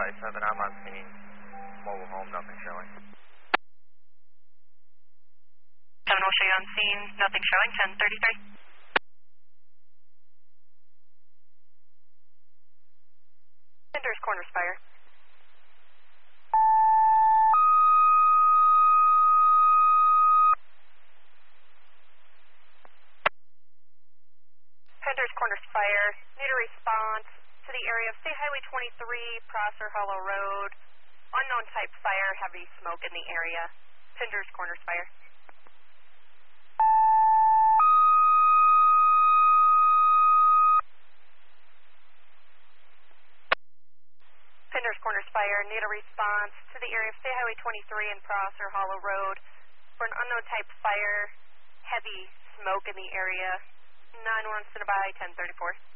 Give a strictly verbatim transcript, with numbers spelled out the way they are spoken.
Charlie seven, I'm on scene. Mobile home, nothing showing. seven will show you on scene, nothing showing, ten thirty-three. Pinder's Corners fire. Pinder's Corners fire. Need a response to the area of State Highway twenty-three, Prosser Hollow Road. Unknown type fire, heavy smoke in the area. Pinder's Corners fire. Pinder's Corners fire. Need a response to the area of State Highway twenty-three and Prosser Hollow Road for an unknown type fire, heavy smoke in the area. nine one, stand by, ten thirty-four.